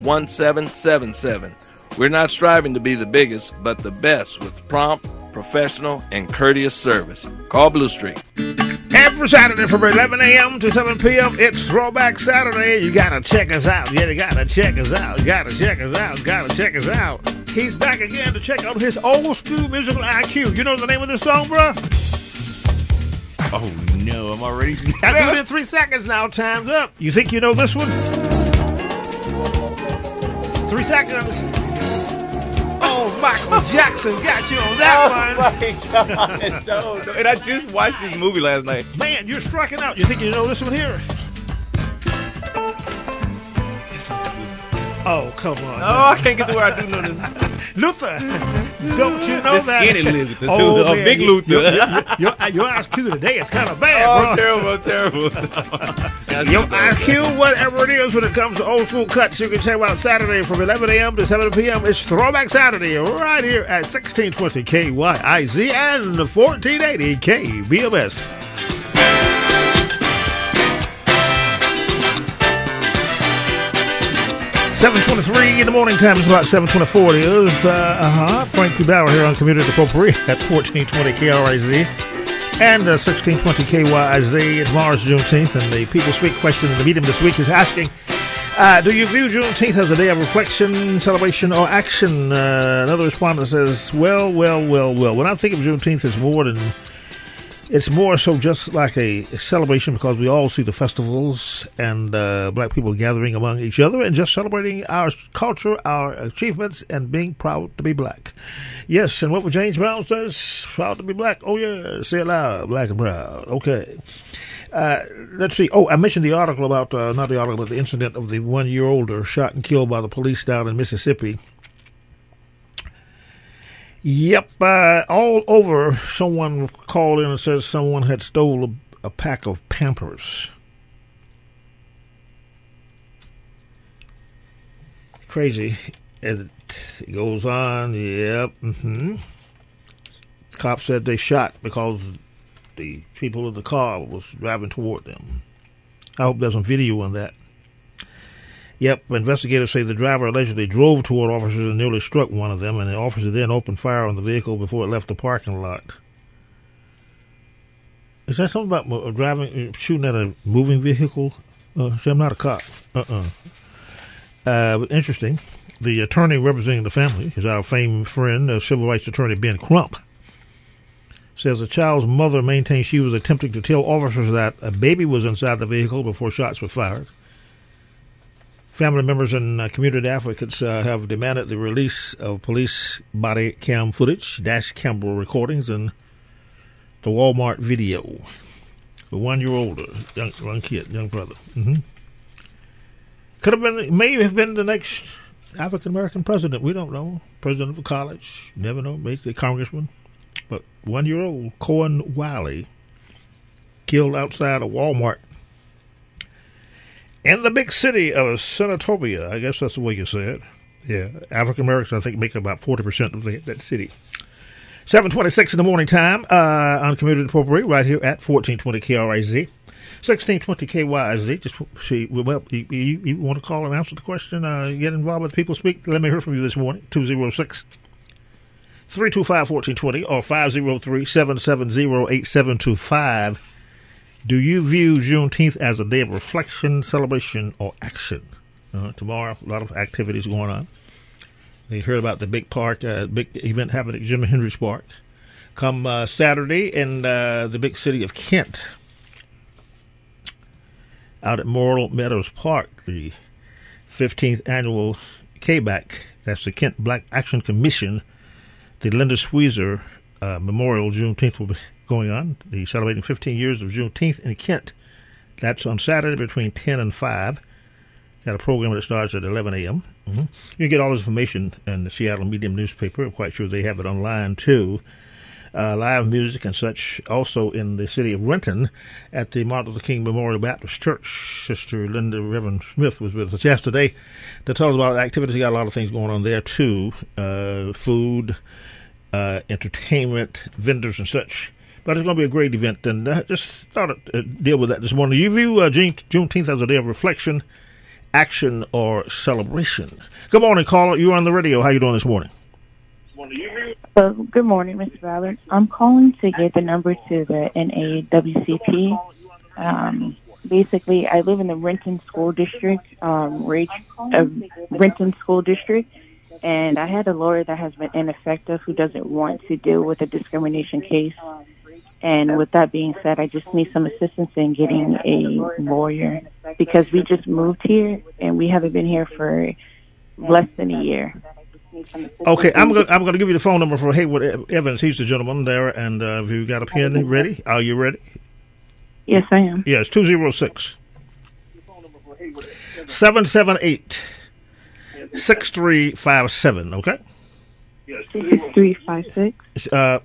1777. We're not striving to be the biggest, but the best with prompt, professional, and courteous service. Call Blue Street. Every Saturday from 11 a.m. to 7 p.m., it's Throwback Saturday. You gotta check us out. Yeah, you gotta check us out. Gotta check us out. Gotta check us out. He's back again to check out his old school musical IQ. You know the name of this song, bruh? Oh, no, I'm already... I do it in 3 seconds now. Time's up. You think you know this one? 3 seconds. Oh, Michael Jackson got you on that one. Oh, my God. No. And I just watched this movie last night. Man, you're striking out. You think you know this one here? Oh, come on. Oh, I can't get to where I do know this. Luther, don't you know the that? Skinny Luther, too. Oh, man, Big Luther. Your IQ today is kind of bad, oh, bro. terrible. Your IQ, whatever it is when it comes to old school cuts, you can check out Saturday from 11 a.m. to 7 p.m. It's Throwback Saturday right here at 1620 KYIZ and 1480 KBMS. 7:23 in the morning time. It's about 7:24. It is Frank Bauer here on Community Potpourri at 1420 KRIZ and 1620 KYIZ. Tomorrow's Juneteenth, and the People Speak question in the medium this week is asking, do you view Juneteenth as a day of reflection, celebration, or action? Another respondent says, well. When I think of Juneteenth, it's more so just like a celebration because we all see the festivals and black people gathering among each other and just celebrating our culture, our achievements, and being proud to be black. Yes, and what would James Brown says? Proud to be black. Oh, yeah. Say it loud. Black and proud. Okay. Let's see. Oh, I mentioned the article about, not the article, but the incident of the 1-year-old shot and killed by the police down in Mississippi. Yep, all over, someone called in and says someone had stole a pack of Pampers. Crazy. It goes on, yep. Cops said they shot because the people in the car was driving toward them. I hope there's some video on that. Yep, investigators say the driver allegedly drove toward officers and nearly struck one of them, and the officer then opened fire on the vehicle before it left the parking lot. Is that something about driving, shooting at a moving vehicle? See, I'm not a cop. But interesting. The attorney representing the family is our famed friend, civil rights attorney Ben Crump, says the child's mother maintained she was attempting to tell officers that a baby was inside the vehicle before shots were fired. Family members and community advocates have demanded the release of police body cam footage, dash camera recordings, and the Walmart video. The 1-year-old young brother. Could have been, may have been the next African American president. We don't know. President of a college, never know. Basically, congressman. But 1-year-old Cohen Wiley killed outside a Walmart in the big city of Senatobia. I guess that's the way you say it. Yeah, African Americans, I think, make up about 40% of that city. 7:26 in the morning time on Community Potpourri right here at 1420 KRIZ, 1620 KYZ. Just see, well, you want to call and answer the question? Get involved with People Speak. Let me hear from you this morning. 206-325-1420 or 503-770-8725. Do you view Juneteenth as a day of reflection, celebration, or action? Tomorrow, a lot of activities going on. You heard about the big event happening at Jimi Hendrix Park. Come Saturday in the big city of Kent, out at Morrill Meadows Park, the 15th annual KBAC, that's the Kent Black Action Commission, the Linda Squeezer Memorial Juneteenth will be going on. The celebrating 15 years of Juneteenth in Kent. That's on Saturday between 10 and 5. Got a program that starts at 11 a.m. You can get all this information in the Seattle Medium newspaper. I'm quite sure they have it online, too. Live music and such. Also in the city of Renton at the Martin Luther King Memorial Baptist Church. Sister Linda Reverend Smith was with us yesterday to tell us about activities. Got a lot of things going on there, too. Food, entertainment, vendors and such. But it's going to be a great event, and just thought I'd deal with that this morning. You view Juneteenth as a day of reflection action, or celebration. Good morning, caller. You're on the radio. How you doing this morning? Good morning, Mr. Ballard. I'm calling to get the number to the NAWCP. Basically, I live in the Renton School District, Renton School District, and I had a lawyer that has been ineffective who doesn't want to deal with a discrimination case. And with that being said, I just need some assistance in getting a lawyer because we just moved here and we haven't been here for less than a year. Okay, I'm gonna give you the phone number for Haywood Evans. He's the gentleman there, and have you got a pen ready? Are you ready? Yes, I am. Yes, 206-778-6357. Okay. 6356.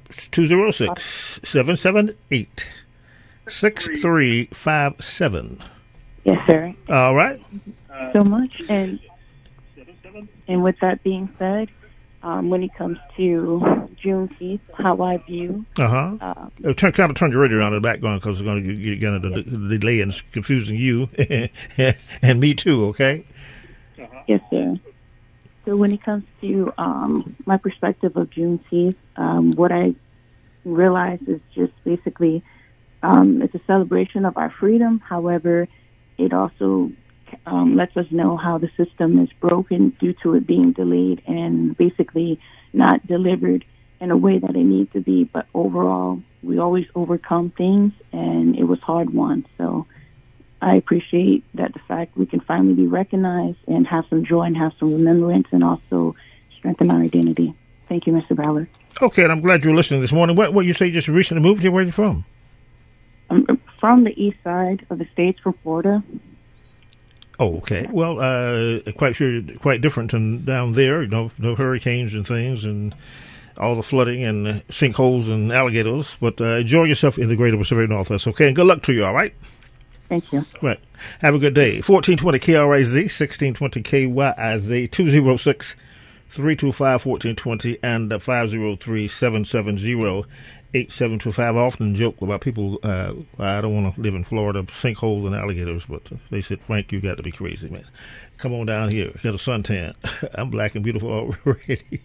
206-778-6357. Yes, sir. All right. So much, and with that being said, when it comes to Juneteenth, how I view. Kind of turn your radio on in the background because it's going to delay and confusing you and me too. Okay. Yes, sir. So when it comes to my perspective of Juneteenth, what I realize is just basically it's a celebration of our freedom. However, it also lets us know how the system is broken due to it being delayed and basically not delivered in a way that it needs to be. But overall, we always overcome things, and it was hard won. So I appreciate that the fact we can finally be recognized and have some joy and have some remembrance and also strengthen our identity. Thank you, Mr. Ballard. Okay, and I'm glad you were listening this morning. What you say you just recently moved here? Where are you from? I'm from the east side of the states, from Florida. Oh, okay. Well, quite different than down there. No hurricanes and things, and all the flooding and sinkholes and alligators. But enjoy yourself in the greater Pacific Northwest, okay? And good luck to you, all right? Thank you. Right. Have a good day. 1420 KRAZ, 1620 KYIZ, 206-325-1420, and 503-770-8725. I often joke about people, I don't want to live in Florida, sinkholes and alligators, but they said, Frank, you got to be crazy, man. Come on down here, get a suntan. I'm black and beautiful already.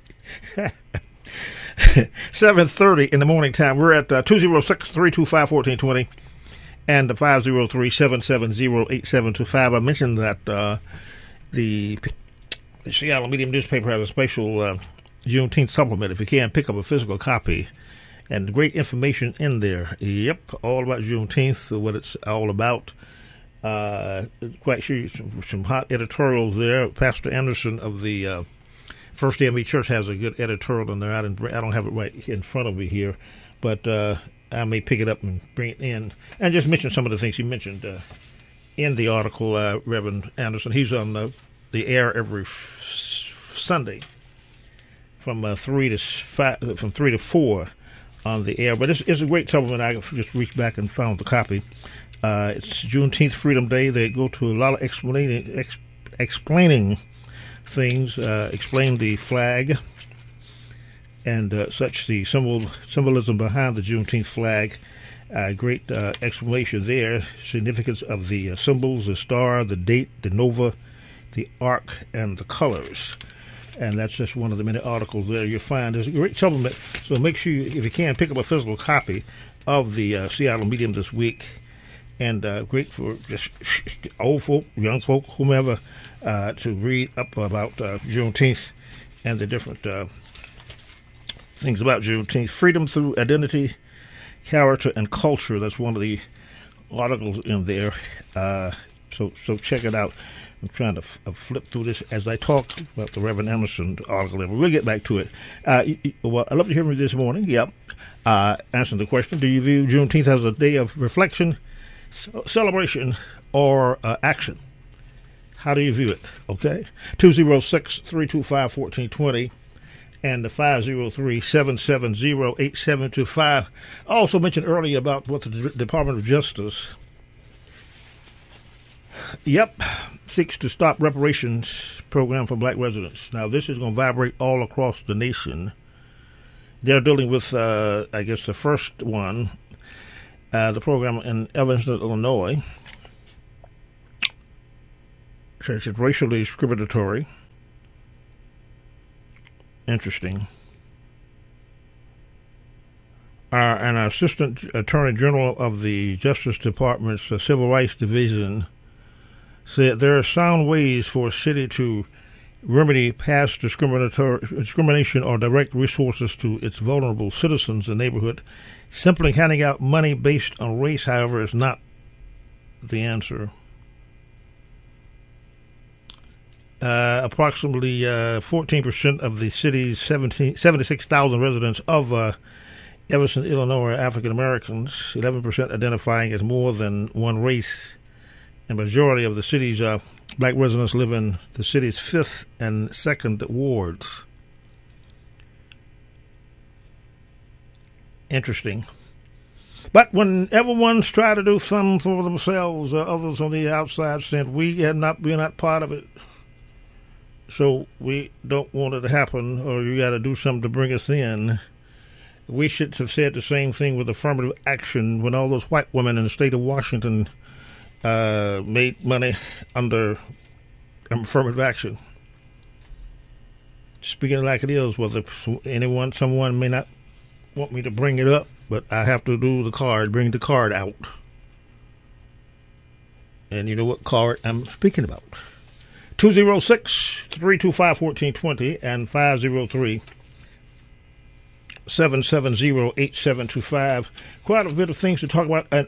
7:30 in the morning time. We're at 206-325-1420 and the 503-770-8725. I mentioned that the Seattle Medium newspaper has a special Juneteenth supplement. If you can, pick up a physical copy. And great information in there. Yep, all about Juneteenth, what it's all about. Quite sure some hot editorials there. Pastor Anderson of the First AME Church has a good editorial in there. I don't have it right in front of me here, but I may pick it up and bring it in. And just mention some of the things he mentioned in the article, Reverend Anderson. He's on the air every Sunday from 3 to 4 on the air. But it's a great supplement. I just reached back and found the copy. It's Juneteenth Freedom Day. They go to a lot of explaining things, explain the flag and such, the symbolism behind the Juneteenth flag. Great explanation there. Significance of the symbols, the star, the date, the nova, the arc, and the colors. And that's just one of the many articles there you'll find. There's a great supplement, so make sure, if you can, pick up a physical copy of the Seattle Medium this week. And great for just old folk, young folk, whomever, to read up about Juneteenth and the different things about Juneteenth. Freedom through identity, character, and culture. That's one of the articles in there. So check it out. I'm trying to flip through this as I talk about the Reverend Emerson article. We'll get back to it. Well, I'd love to hear from you this morning. Yep. Answering the question, do you view Juneteenth as a day of reflection, celebration, or action? How do you view it? Okay. 206-325-1420 and the 503-770-8725. I also mentioned earlier about what the Department of Justice seeks to stop reparations program for black residents. Now, this is going to vibrate all across the nation. They're dealing with, I guess, the first one, the program in Evanston, Illinois. Says it's racially discriminatory. Interesting. An assistant attorney general of the Justice Department's Civil Rights Division said there are sound ways for a city to remedy past discrimination or direct resources to its vulnerable citizens in the neighborhood. Simply handing out money based on race, however, is not the answer. Approximately 14% of the city's 76,000 residents of Evanston, Illinois, are African Americans, 11% identifying as more than one race. The majority of the city's black residents live in the city's 5th and 2nd wards. Interesting. But whenever one's try to do something for themselves, others on the outside said, we're not part of it. So we don't want it to happen, or you got to do something to bring us in. We should have said the same thing with affirmative action when all those white women in the state of Washington made money under affirmative action. Speaking like it is, whether someone may not want me to bring it up, but I have to bring the card out. And you know what card I'm speaking about. 206-325-1420 and 503-770-8725. Quite a bit of things to talk about. And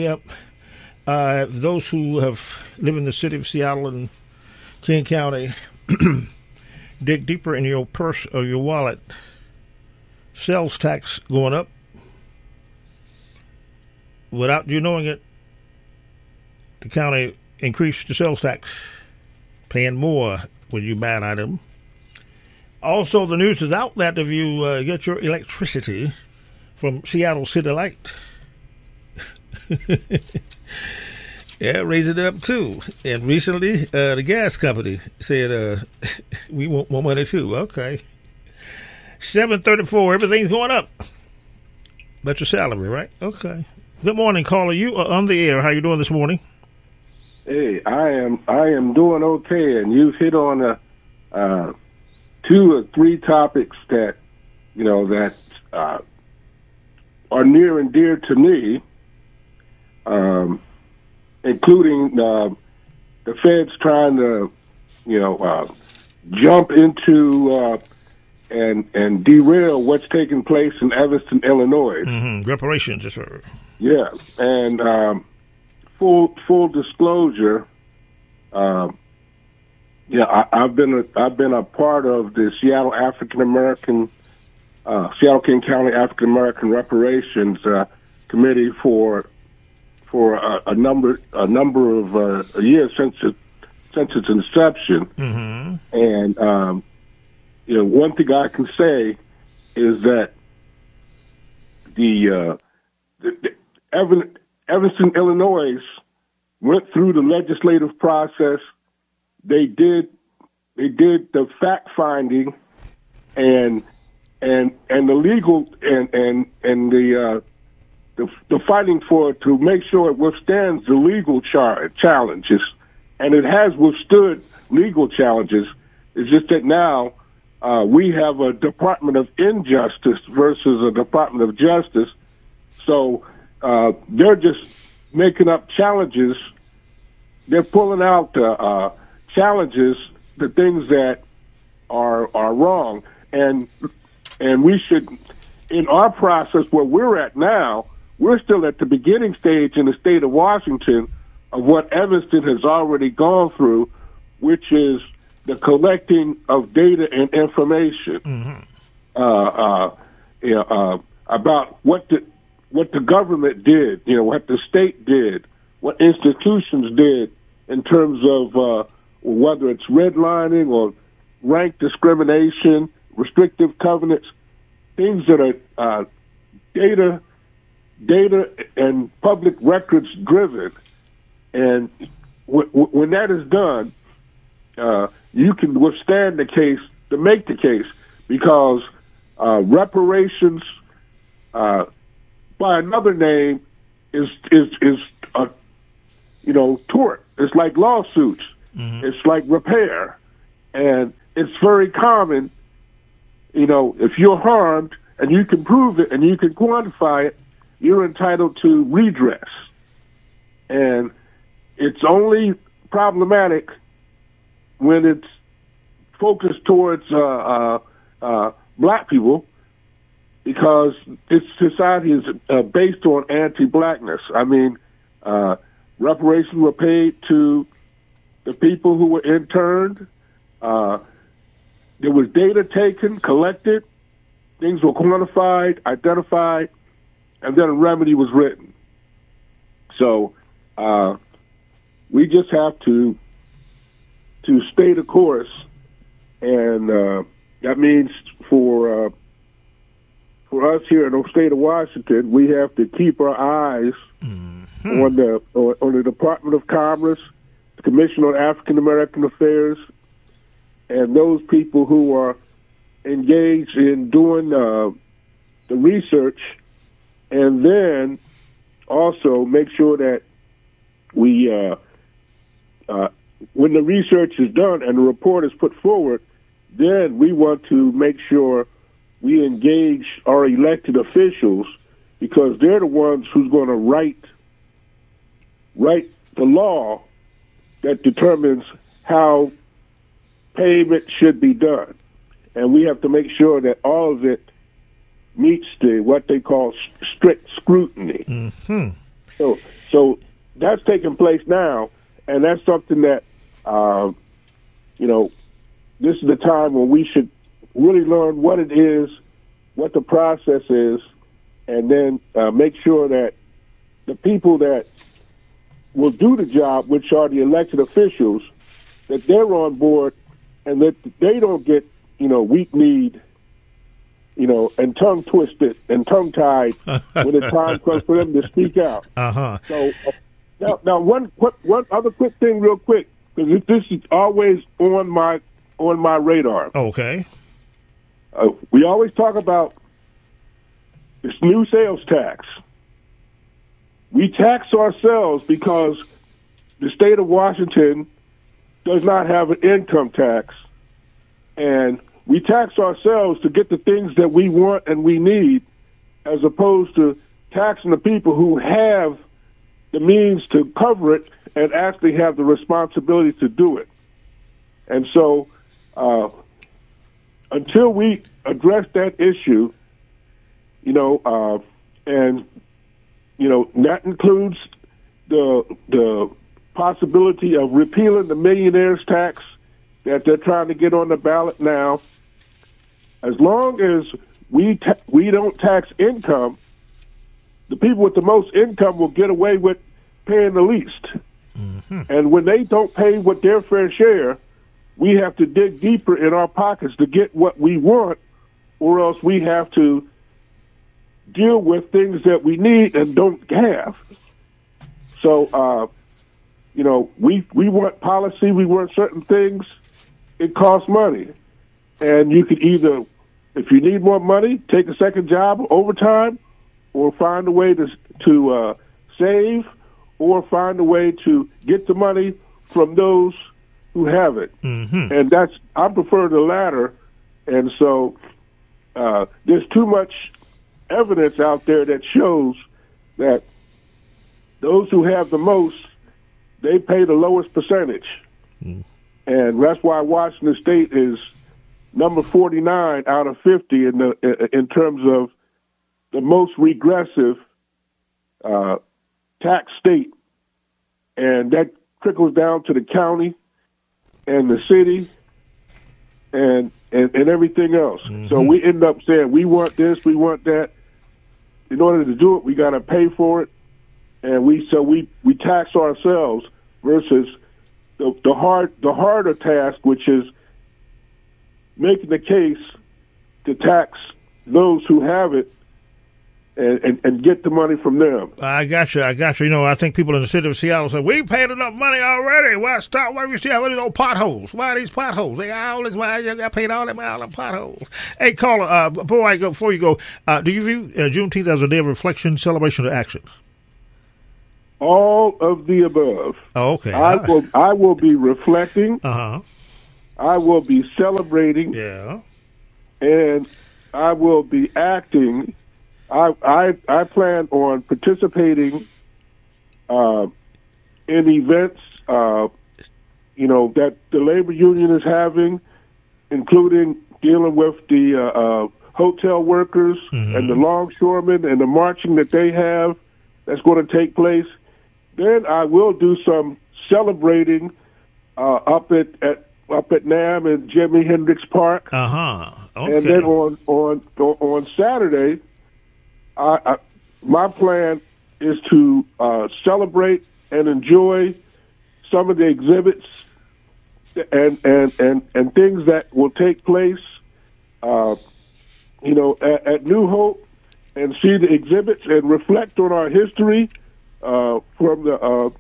those who have lived in the city of Seattle and King County, dig deeper in your purse or your wallet. Sales tax going up. Without you knowing it, the county increased the sales tax, paying more when you buy an item. Also, the news is out that if you get your electricity from Seattle City Light, raise it up too. And recently, the gas company said, we want more money too. Okay. 734, everything's going up. But your salary, right? Okay. Good morning, caller. You are on the air. How you doing this morning? Hey, I am doing okay, and you've hit on 2 or 3 topics that are near and dear to me, including the feds trying to jump into and derail what's taking place in Evanston, Illinois. Mm-hmm. Reparations, yes, sir. Yeah, and full disclosure, I've been a part of the Seattle King County African American Reparations Committee for a number of years since its inception. Mm-hmm. And one thing I can say is that the Evanston, Illinois went through the legislative process. They did the fact finding and the legal and the fighting for it to make sure it withstands the legal challenges, and it has withstood legal challenges. It's just that now we have a Department of Injustice versus a Department of Justice. So they're just making up challenges. They're pulling out challenges, the things that are wrong, and we should, in our process where we're at now, we're still at the beginning stage in the state of Washington of what Evanston has already gone through, which is the collecting of data and information about what the government did, what the state did, what institutions did in terms of whether it's redlining or rank discrimination, restrictive covenants, things that are data and public records driven. And when that is done, you can withstand the case, to make the case, because reparations, by another name, is tort. It's like lawsuits. It's like repair. And it's very common, if you're harmed and you can prove it and you can quantify it, you're entitled to redress. And it's only problematic when it's focused towards black people, because this society is based on anti-blackness. I mean, reparations were paid to the people who were interned. There was data taken, collected, things were quantified, identified, and then a remedy was written. So we just have to stay the course, and that means for us here in the state of Washington, we have to keep our eyes on the Department of Commerce, the Commission on African American Affairs, and those people who are engaged in doing the research, and then also make sure that we, when the research is done and the report is put forward, then we want to make sure we engage our elected officials, because they're the ones who's going to write the law that determines how payment should be done. And we have to make sure that all of it meets what they call strict scrutiny. So that's taking place now, and that's something that, this is the time when we should really learn what it is, what the process is, and then make sure that the people that will do the job, which are the elected officials, that they're on board and that they don't get, weak-kneed, and tongue-twisted and tongue-tied when the time comes for them to speak out. So now one other quick thing real quick, because this is always on my radar. Okay. We always talk about this new sales tax. We tax ourselves because the state of Washington does not have an income tax, and we tax ourselves to get the things that we want and we need, as opposed to taxing the people who have the means to cover it and actually have the responsibility to do it. And so until we address that issue, that includes the possibility of repealing the millionaire's tax that they're trying to get on the ballot now. As long as we don't tax income, the people with the most income will get away with paying the least. And when they don't pay what their fair share, we have to dig deeper in our pockets to get what we want, or else we have to deal with things that we need and don't have. So, we want policy, we want certain things. It costs money. And you could either, if you need more money, take a second job overtime, or find a way to save, or find a way to get the money from those who have it. And I prefer the latter. And so there's too much evidence out there that shows that those who have the most, they pay the lowest percentage. And that's why Washington State is number 49 out of 50 in terms of the most regressive tax state. And that trickles down to the county and the city and everything else. So we end up saying, we want this, we want that. In order to do it, we got to pay for it. And we tax ourselves versus the harder task, which is making the case to tax those who have it and get the money from them. I got you. I think people in the city of Seattle say, we paid enough money already. Why we still have these old potholes? Why are these potholes? They got all this money. I paid all the potholes. Hey, caller, before you go, do you view Juneteenth as a day of reflection, celebration, or action? all of the above. Oh, okay. I will be reflecting. Uh-huh. I will be celebrating. Yeah. And I will be acting. I plan on participating in events, that the labor union is having, including dealing with the hotel workers and the longshoremen and the marching that they have that's going to take place. Then I will do some celebrating up at NAM and Jimi Hendrix Park. Uh-huh. Okay. And then on Saturday, my plan is to celebrate and enjoy some of the exhibits and things that will take place, at New Hope, and see the exhibits and reflect on our history from the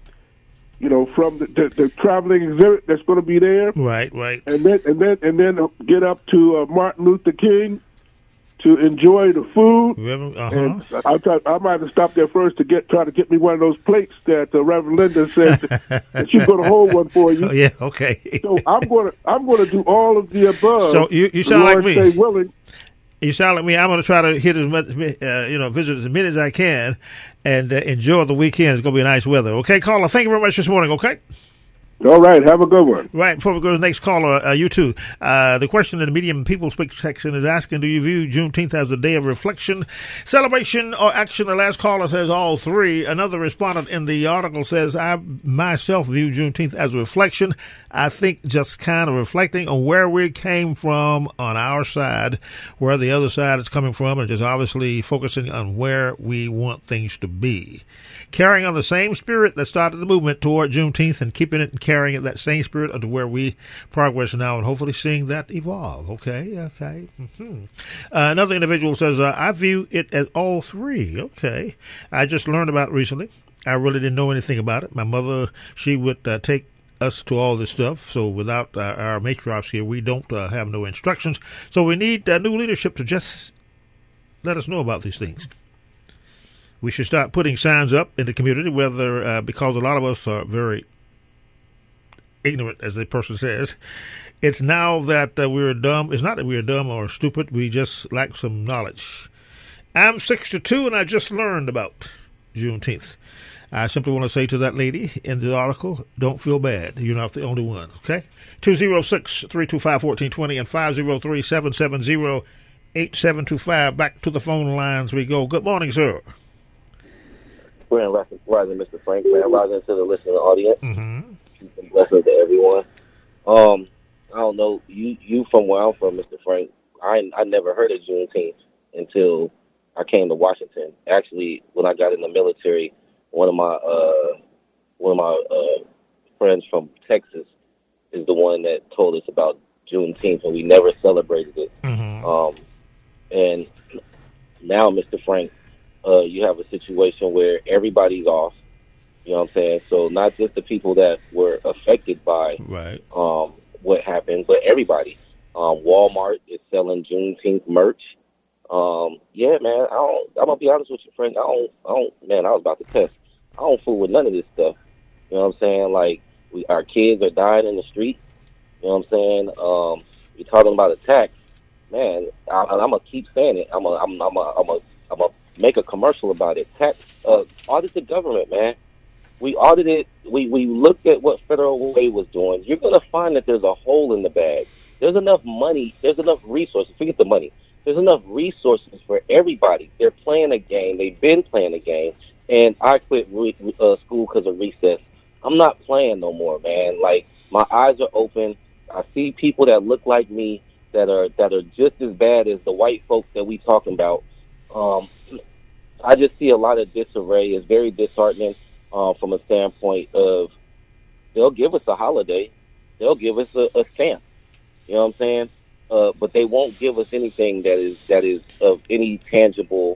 traveling exhibit that's going to be there. Right. And then get up to Martin Luther King to enjoy the food. And I might have stopped there first to try to get me one of those plates that Reverend Linda said that she's going to hold one for you. Oh, yeah, okay. So I'm going to do all of the above. So you sound like me. Stay willing. You sound like me. I'm going to try to hit as much, visit as many as I can, and enjoy the weekend. It's going to be nice weather. Okay, caller. Thank you very much this morning. Okay. All right. Have a good one. Right. Before we go to the next caller, you too. The question in the Medium People Speak section is asking, do you view Juneteenth as a day of reflection, celebration, or action? The last caller says all three. Another respondent in the article says, I myself view Juneteenth as a reflection. I think just kind of reflecting on where we came from on our side, where the other side is coming from, and just obviously focusing on where we want things to be. Carrying on the same spirit that started the movement toward Juneteenth and keeping it and carrying it, that same spirit to where we progress now, and hopefully seeing that evolve. Okay. Mm-hmm. Another individual says, I view it as all three. Okay. I just learned about it recently. I really didn't know anything about it. My mother, she would take us to all this stuff. So without our matriarchs here, we don't have no instructions. So we need new leadership to just let us know about these things. We should start putting signs up in the community, whether because a lot of us are very ignorant, as the person says. It's now that we're dumb. It's not that we're dumb or stupid. We just lack some knowledge. I'm 62, and I just learned about Juneteenth. I simply want to say to that lady in the article, don't feel bad. You're not the only one, okay? 206-325-1420 and 503-770-8725. Back to the phone lines we go. Good morning, sir. Grand Rising, Mr. Frank. Grand Rising to the listening audience. Mm-hmm. Blessings to everyone. I don't know, you from where I'm from, Mr. Frank, I never heard of Juneteenth until I came to Washington. Actually, when I got in the military, one of my friends from Texas is the one that told us about Juneteenth, and we never celebrated it. Mm-hmm. And now, Mr. Frank, you have a situation where everybody's off. You know what I'm saying? So not just the people that were affected by right. What happened, but everybody. Walmart is selling Juneteenth merch. Yeah, man. I'm gonna be honest with you, Frank. I was about to test. I don't fool with none of this stuff. You know what I'm saying? Like our kids are dying in the street. You know what I'm saying? You're talking about attacks, man. I'm gonna keep saying it. I'm gonna make a commercial about it. Audit the government, man. We audited. We looked at what Federal Way was doing. You're gonna find that there's a hole in the bag. There's enough money. There's enough resources. Forget the money. There's enough resources for everybody. They're playing a game. They've been playing a game. And I quit school because of recess. I'm not playing no more, man. Like, my eyes are open. I see people that look like me that are just as bad as the white folks that we talking about. I just see a lot of disarray. It's very disheartening from a standpoint of they'll give us a holiday. They'll give us a stamp. You know what I'm saying? But they won't give us anything that is of any tangible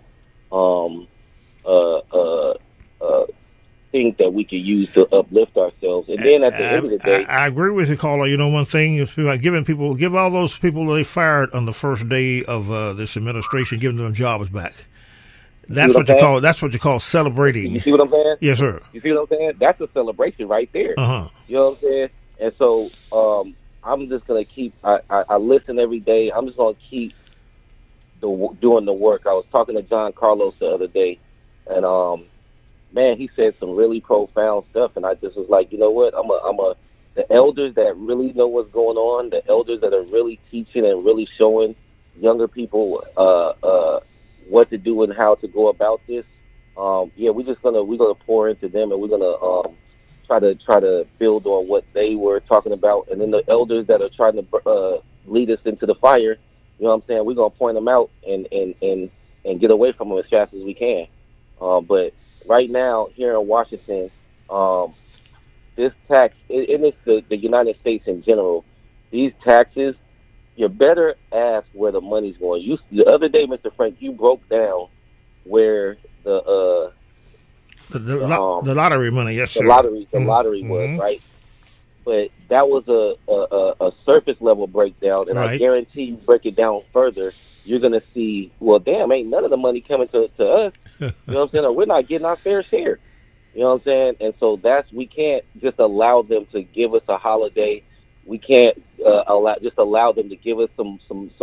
things that we could use to uplift ourselves. And then at the end of the day, I agree with you, caller. You know, one thing is like give all those people they fired on the first day of this administration, giving them jobs back. That's what you call celebrating. You see what I'm saying? Yes, sir. You see what I'm saying? That's a celebration right there. Uh-huh. You know what I'm saying? And so I'm just gonna keep. I listen every day. I'm just gonna keep doing the work. I was talking to John Carlos the other day, and man, he said some really profound stuff, and I just was like, you know what? The elders that really know what's going on, the elders that are really teaching and really showing younger people what to do and how to go about this. We're gonna pour into them, and we're gonna try to build on what they were talking about, and then the elders that are trying to lead us into the fire. You know what I'm saying? We're gonna point them out and get away from them as fast as we can. But right now here in Washington, this tax, and it's the United States in general, these taxes, you better ask where the money's going. The other day, Mr. Frank, you broke down where the lottery money, yes, sir. The lottery was, right? But that was a surface level breakdown, and I guarantee you break it down further, you're going to see, well, damn, ain't none of the money coming to us. You know what I'm saying? Or we're not getting our fair share. You know what I'm saying? And so we can't just allow them to give us a holiday. We can't allow them to give us some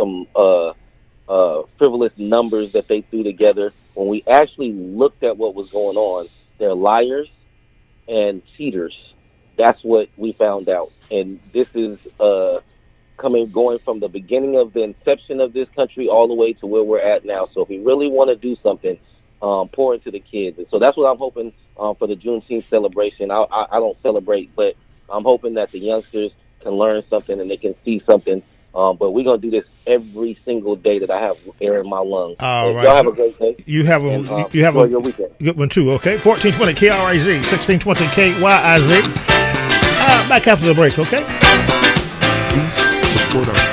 frivolous numbers that they threw together. When we actually looked at what was going on, they're liars and cheaters. That's what we found out. And this is going from the beginning of the inception of this country all the way to where we're at now. So if we really want to do something, pour into the kids. And so that's what I'm hoping for the Juneteenth celebration. I don't celebrate, but I'm hoping that the youngsters can learn something and they can see something. But we're going to do this every single day that I have air in my lungs. All right. Y'all have a great day. You have your weekend. Good one, too, okay? 1420 KRIZ, 1620 KYIZ. Back after the break, okay? Please support us.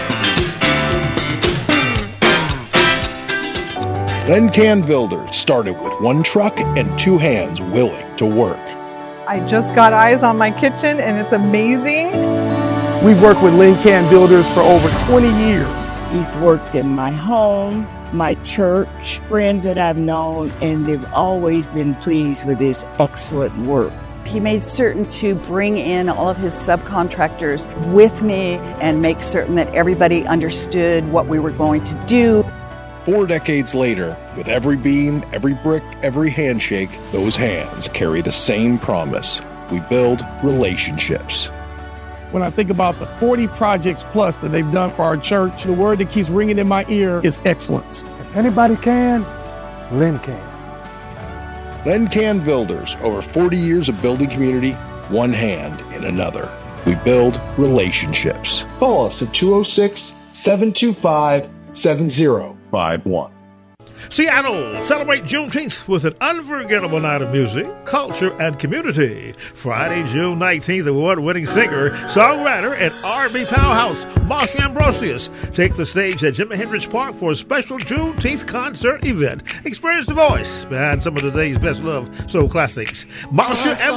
Lencan Builders started with one truck and two hands willing to work. I just got eyes on my kitchen, and it's amazing. We've worked with Lencan Builders for over 20 years. He's worked in my home, my church, friends that I've known, and they've always been pleased with his excellent work. He made certain to bring in all of his subcontractors with me and make certain that everybody understood what we were going to do. 4 decades later, with every beam, every brick, every handshake, those hands carry the same promise. We build relationships. When I think about the 40 projects plus that they've done for our church, the word that keeps ringing in my ear is excellence. If anybody can, Len can. Lencan Builders, over 40 years of building community, one hand in another. We build relationships. Call us at 206-725-7051. Seattle, celebrate Juneteenth with an unforgettable night of music, culture, and community. Friday, June 19th, award-winning singer, songwriter, and R&B powerhouse Marsha Ambrosius take the stage at Jimi Hendrix Park for a special Juneteenth concert event. Experience the voice behind some of today's best-loved soul classics. Marsha